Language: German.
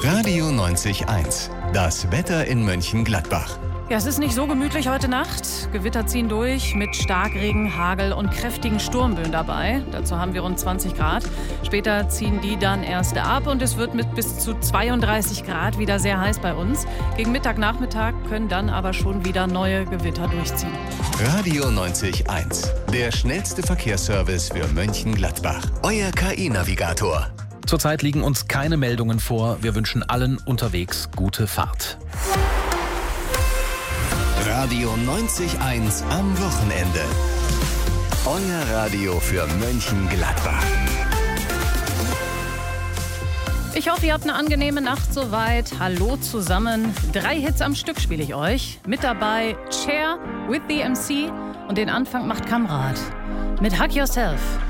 Radio 90.1. Das Wetter in Mönchengladbach. Ja, es ist nicht so gemütlich heute Nacht. Gewitter ziehen durch mit Starkregen, Hagel und kräftigen Sturmböen dabei. Dazu haben wir rund 20 Grad. Später ziehen die dann erst ab und es wird mit bis zu 32 Grad wieder sehr heiß bei uns. Gegen Mittag, Nachmittag können dann aber schon wieder neue Gewitter durchziehen. Radio 90.1. Der schnellste Verkehrsservice für Mönchengladbach. Euer KI-Navigator. Zurzeit liegen uns keine Meldungen vor. Wir wünschen allen unterwegs gute Fahrt. Radio 90.1 am Wochenende. Euer Radio für Mönchengladbach. Ich hoffe, ihr habt eine angenehme Nacht soweit. Hallo zusammen. 3 Hits am Stück spiele ich euch. Mit dabei Cher with the MC und den Anfang macht Kamrat mit Hug Yourself.